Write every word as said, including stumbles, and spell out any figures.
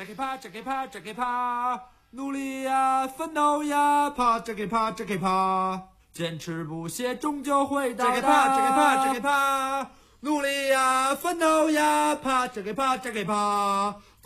再给爬，再给爬，再给爬，努力呀，奋斗呀，爬，再给爬，再给爬，坚持不懈，终究会到达。再给爬，再给爬，再给爬，努力呀，奋斗呀，爬，再给爬，再给爬。